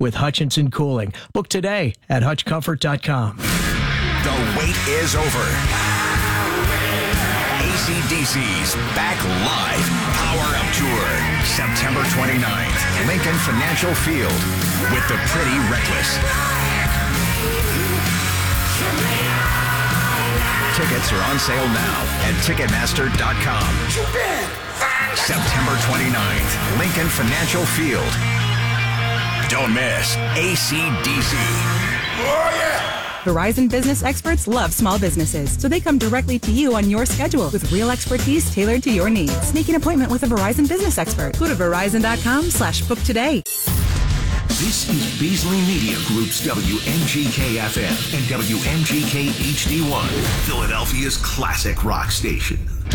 with Hutchinson Cooling. Book today at hutchcomfort.com. The wait is over. AC/DC's back live Power Up Tour, September 29th, Lincoln Financial Field, with the Pretty Reckless. Tickets are on sale now at Ticketmaster.com. September 29th, Lincoln Financial Field. Don't miss AC/DC. Oh, yeah! Verizon Business Experts love small businesses, so they come directly to you on your schedule with real expertise tailored to your needs. Make an appointment with a Verizon Business Expert. Go to Verizon.com/book today. This is Beasley Media Group's WMGK-FM and WMGK HD1, Philadelphia's classic rock station.